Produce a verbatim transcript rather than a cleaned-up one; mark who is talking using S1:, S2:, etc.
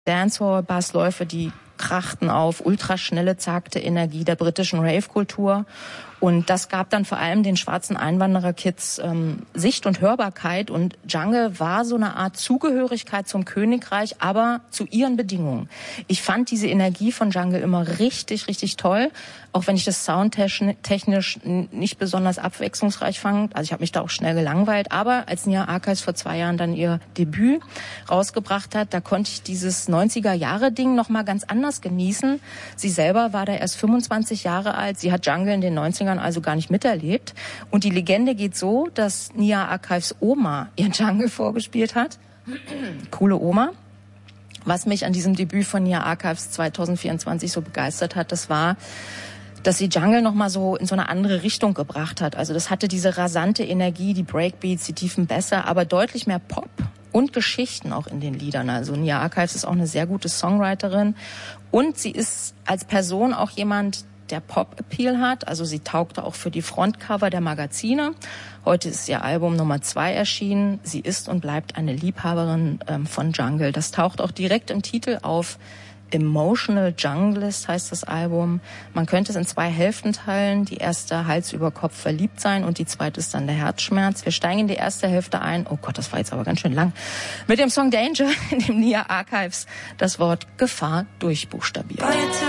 S1: Dancehall-Bassläufe, die krachten auf, ultraschnelle, zagte Energie der britischen Rave-Kultur. Und das gab dann vor allem den schwarzen Einwanderer-Kids ähm, Sicht und Hörbarkeit. Und Jungle war so eine Art Zugehörigkeit zum Königreich, aber zu ihren Bedingungen. Ich fand diese Energie von Jungle immer richtig, richtig toll. Auch wenn ich das soundtechnisch nicht besonders abwechslungsreich fand. Also ich habe mich da auch schnell gelangweilt. Aber als Nia Archives vor zwei Jahren dann ihr Debüt rausgebracht hat, da konnte ich dieses neunziger-Jahre-Ding noch mal ganz anders genießen. Sie selber war da erst fünfundzwanzig Jahre alt. Sie hat Jungle in den neunzigern also gar nicht miterlebt. Und die Legende geht so, dass Nia Archives Oma ihren Jungle vorgespielt hat. Coole Oma. Was mich an diesem Debüt von Nia Archives zwanzig vierundzwanzig so begeistert hat, das war, dass sie Jungle noch mal so in so eine andere Richtung gebracht hat. Also das hatte diese rasante Energie, die Breakbeats, die tiefen Bässe, aber deutlich mehr Pop und Geschichten auch in den Liedern. Also Nia Archives ist auch eine sehr gute Songwriterin und sie ist als Person auch jemand, der Pop-Appeal hat. Also sie taugte auch für die Frontcover der Magazine. Heute ist ihr Album Nummer zwei erschienen. Sie ist und bleibt eine Liebhaberin ähm, von Jungle. Das taucht auch direkt im Titel auf. Emotional Junglist heißt das Album. Man könnte es in zwei Hälften teilen. Die erste Hals über Kopf verliebt sein und die zweite ist dann der Herzschmerz. Wir steigen in die erste Hälfte ein. Oh Gott, das war jetzt aber ganz schön lang. Mit dem Song Danger, in dem Nia Archives das Wort Gefahr durchbuchstabiert.